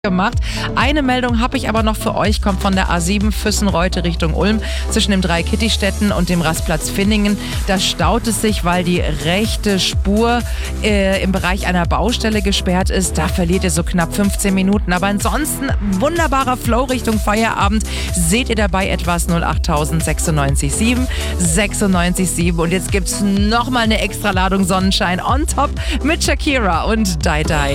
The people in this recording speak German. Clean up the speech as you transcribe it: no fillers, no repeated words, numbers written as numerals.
gemacht. Eine Meldung habe ich aber noch für euch, kommt von der A7 Füssen-Reute Richtung Ulm zwischen dem Dreikittistätten und dem Rastplatz Finningen. Da staut es sich, weil die rechte Spur im Bereich einer Baustelle gesperrt ist. Da verliert ihr so knapp 15 Minuten. Aber ansonsten wunderbarer Flow Richtung Feierabend. Seht ihr dabei etwas 08000 96 7. Und jetzt gibt es nochmal eine Extraladung Sonnenschein on top mit Shakira und Die Die.